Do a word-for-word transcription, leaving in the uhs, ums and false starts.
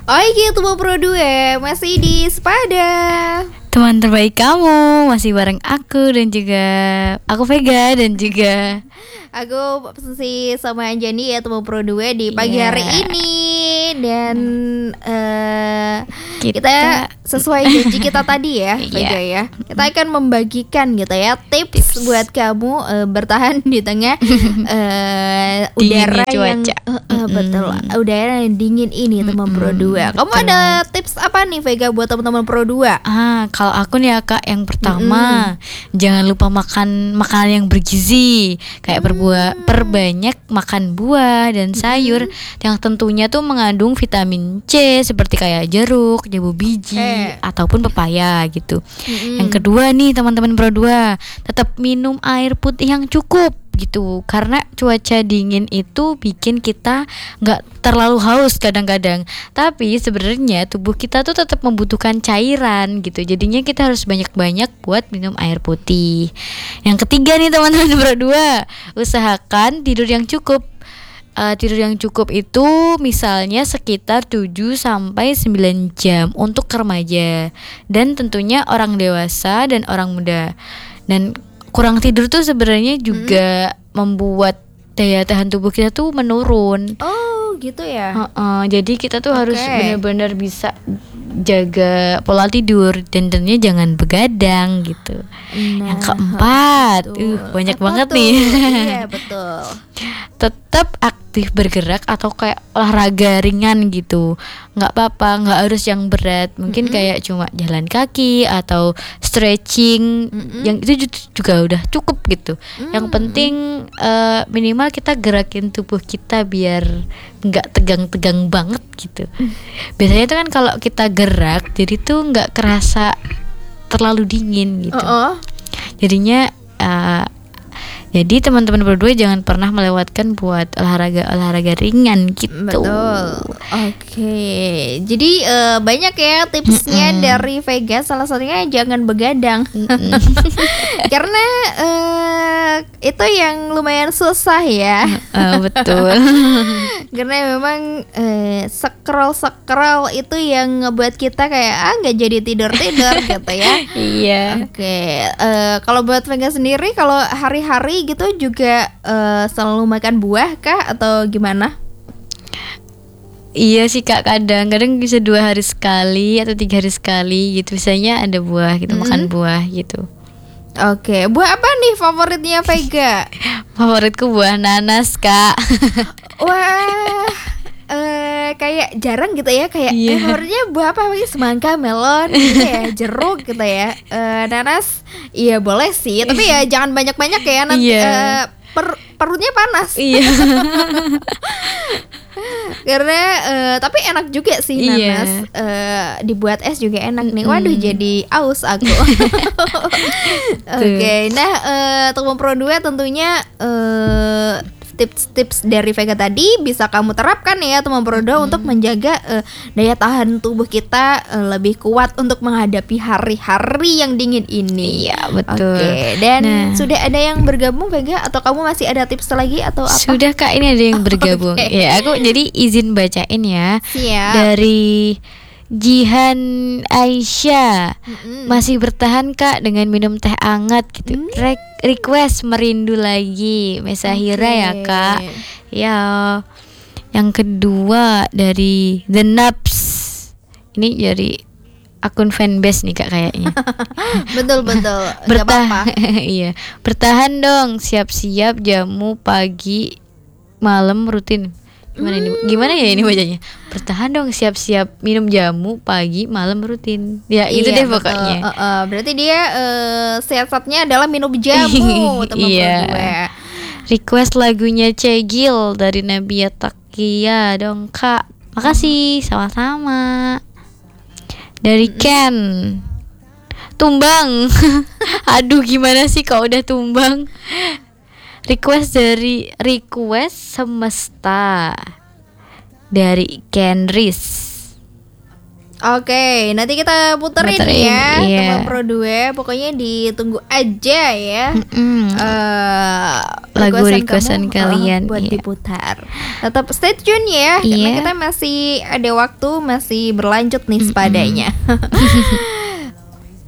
Oke, Tubuh Pro dua masih di Sepada. Teman terbaik kamu masih bareng aku dan juga aku Vega dan juga Aku si sama Anjani ya, Tubuh Pro dua di pagi Yeah. hari ini. Dan eh, kita, Kita- sesuai janji kita tadi ya, Vega ya, kita akan membagikan gitu ya tips, Tips. buat kamu eh, bertahan di tengah eh, udara Dinginnya yang cuaca. eh, eh, betul, udara yang dingin ini, teman Pro dua. Kamu betul. ada tips apa nih, Vega, buat teman-teman Pro dua? Ah, kalau aku nih ya Kak, yang pertama jangan lupa makan makanan yang bergizi. Kayak perbuah, perbanyak makan buah dan sayur yang tentunya tuh mengandung vitamin C seperti kayak jeruk, jambu biji Eh. ataupun pepaya gitu. Mm-mm. Yang kedua nih teman-teman Pro dua, tetap minum air putih yang cukup gitu, karena cuaca dingin itu bikin kita nggak terlalu haus kadang-kadang, tapi sebenarnya tubuh kita tuh tetap membutuhkan cairan gitu, jadinya kita harus banyak-banyak buat minum air putih. Yang ketiga nih teman-teman Pro dua, usahakan tidur yang cukup. Uh, tidur yang cukup itu misalnya sekitar tujuh sampai sembilan jam untuk remaja dan tentunya orang dewasa dan orang muda. Dan kurang tidur tuh sebenarnya juga membuat daya tahan tubuh kita tuh menurun. Oh gitu ya. Uh-uh, jadi kita tuh harus Oke. benar-benar bisa jaga pola tidur dan tentunya jangan begadang gitu. Nah, Yang keempat, betul. uh banyak Apa banget tuh? nih. Iya betul. Tetap aktif bergerak atau kayak olahraga ringan gitu, nggak apa-apa, nggak harus yang berat, mungkin kayak cuma jalan kaki atau stretching, yang itu ju- juga udah cukup gitu. Yang penting eh, minimal kita gerakin tubuh kita biar nggak tegang-tegang banget gitu. Biasanya itu kan kalau kita gerak jadi tuh nggak kerasa terlalu dingin gitu. Oh, Jadinya uh, jadi teman-teman berdua jangan pernah melewatkan buat olahraga-olahraga ringan gitu. betul. Oke. Jadi eh, banyak ya tipsnya dari Vega. Salah satunya jangan begadang. Karena eh, itu yang lumayan susah ya. Uh, betul. Karena memang eh, scroll-scroll itu yang ngebuat kita kayak ah nggak jadi tidur-tidur gitu ya. Iya. Oke, eh, kalau buat Vega sendiri, kalau hari-hari gitu juga eh, selalu makan buah kah atau gimana? Iya sih Kak, kadang-kadang bisa dua hari sekali atau tiga hari sekali gitu. Biasanya ada buah gitu, makan buah gitu. Oke, buah apa nih favoritnya Vega? Favoritku buah nanas Kak. Wah, eh, kayak jarang gitu ya, kayak Iya. eh, favoritnya buah apa? Mungkin semangka, melon, gitu ya, jeruk gitu ya. Eh, nanas, iya boleh sih, tapi ya jangan banyak-banyak ya, nanti Iya. eh, per- perutnya panas. Iya. Karena eh, tapi enak juga sih Iya. nanas. Eh, dibuat es juga enak nih. Waduh, jadi aus aku. Oke, nah eh, teman Pro dua tentunya eh, tips-tips dari Vega tadi bisa kamu terapkan ya teman Pro dua untuk menjaga eh, daya tahan tubuh kita eh, lebih kuat untuk menghadapi hari-hari yang dingin ini. Iya, betul. Oke, dan Nah. sudah ada yang bergabung Vega atau kamu masih ada tips lagi atau apa? Sudah Kak, ini ada yang bergabung. Oke. Ya, aku jadi izin bacain ya. Siap. Dari Jihan Aisyah. Masih bertahan Kak dengan minum teh hangat gitu. Re- request merindu lagi Mesahira ya Oke. Kak. Ya. Yang kedua dari The Naps. Ini dari akun fanbase nih Kak kayaknya. Betul betul. Gak apa-apa. Bertahan. Iya. Bertahan dong, siap-siap jamu pagi malam rutin. Gimana ini? Gimana ya ini bacanya? Bertahan dong, siap-siap minum jamu pagi malam rutin. Ya, itu Iya, deh betul. pokoknya. Eh, eh, berarti dia eh, siasatnya adalah minum jamu, teman Iya. berdua. Request lagunya Cegil dari Nabia Takia dong, Kak. Makasih, sama-sama. Dari Ken. Tumbang. Aduh, gimana sih kalau udah tumbang? Request dari request semesta dari Kenris. Oke, nanti kita puterin, Puterin, ya iya. teman Pro dua. Pokoknya ditunggu aja ya. Mm-mm. eh Lagu requestan requestan kamu, kalian, eh, buat iya. diputar. Tetap stay tune ya, karena Iya. kita masih ada waktu, masih berlanjut nih sepadanya.